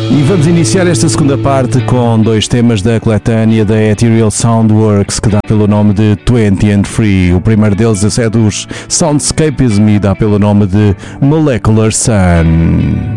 E vamos iniciar esta segunda parte com dois temas da coletânea da Ethereal Soundworks, que dá pelo nome de 20 and Free. O primeiro deles é dos Soundscapism e dá pelo nome de Molecular Sun.